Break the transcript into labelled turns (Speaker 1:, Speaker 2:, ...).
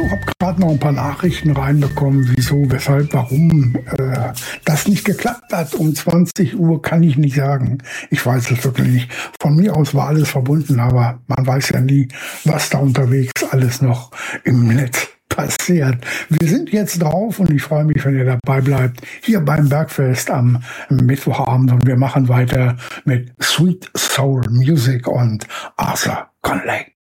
Speaker 1: habe gerade noch ein paar Nachrichten reinbekommen, wieso, weshalb, warum das nicht geklappt hat. Um 20 Uhr kann ich nicht sagen. Ich weiß es wirklich nicht. Von mir aus war alles verbunden, aber man weiß ja nie, was da unterwegs alles noch im Netz passiert. Wir sind jetzt drauf und ich freue mich, wenn ihr dabei bleibt, hier beim Bergfest am Mittwochabend, und wir machen weiter mit Sweet Soul Music und Arthur Conley.